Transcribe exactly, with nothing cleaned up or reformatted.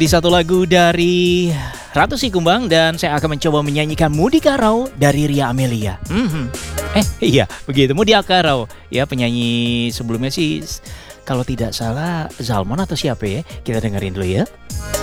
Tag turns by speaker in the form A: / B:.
A: Di satu lagu dari Ratu Sikumbang dan saya akan mencoba menyanyikan Mudi Karau dari Ria Amelia. Mhm. Eh iya begitu Mudi Karau ya, penyanyi sebelumnya sih kalau tidak salah Zalman atau siapa ya, kita dengerin dulu ya.